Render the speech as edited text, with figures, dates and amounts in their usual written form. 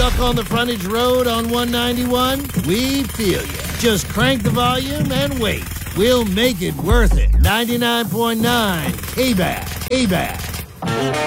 stuck on the frontage road on 191? We feel you. Just crank the volume and wait. We'll make it worth it. 99.9 K-Back.